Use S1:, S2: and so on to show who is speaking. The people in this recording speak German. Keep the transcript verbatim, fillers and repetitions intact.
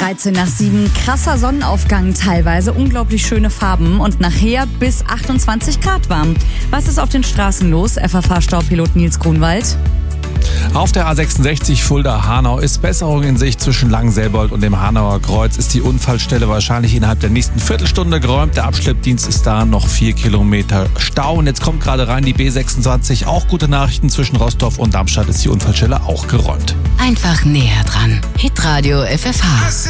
S1: dreizehn nach sieben. Krasser Sonnenaufgang teilweise, unglaublich schöne Farben und nachher bis achtundzwanzig Grad warm. Was ist auf den Straßen los? F A V-Staupilot Nils Grunwald.
S2: Auf der A sechsundsechzig Fulda-Hanau ist Besserung in Sicht. Zwischen Langenselbold und dem Hanauer Kreuz ist die Unfallstelle wahrscheinlich innerhalb der nächsten Viertelstunde geräumt. Der Abschleppdienst ist da, noch vier Kilometer Stau. Und jetzt kommt gerade rein die B sechsundzwanzig. Auch gute Nachrichten, zwischen Rostock und Darmstadt ist die Unfallstelle auch geräumt.
S3: Einfach näher dran. Hitradio F F H.